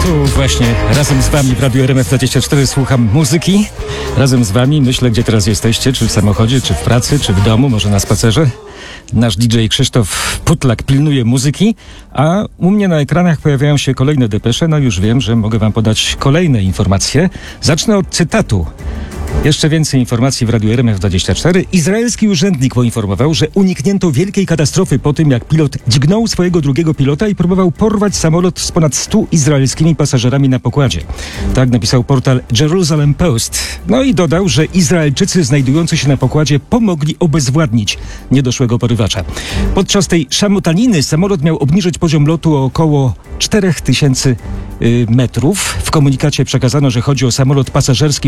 Właśnie, razem z wami w Radiu RMF24 słucham muzyki. Razem z wami myślę, gdzie teraz jesteście, czy w samochodzie, czy w pracy, czy w domu, może na spacerze. Nasz DJ Krzysztof Putlak pilnuje muzyki, a u mnie na ekranach pojawiają się kolejne depesze. No już wiem, że mogę wam podać kolejne informacje. Zacznę od cytatu. Jeszcze więcej informacji w Radiu RMF24. Izraelski urzędnik poinformował, że uniknięto wielkiej katastrofy po tym, jak pilot dźgnął swojego drugiego pilota i próbował porwać samolot z ponad 100 izraelskimi pasażerami na pokładzie. Tak napisał portal Jerusalem Post. No i dodał, że Izraelczycy znajdujący się na pokładzie pomogli obezwładnić niedoszłego porywacza. Podczas tej szamotaniny samolot miał obniżyć poziom lotu o około 4000 metrów. W komunikacie przekazano, że chodzi o samolot pasażerski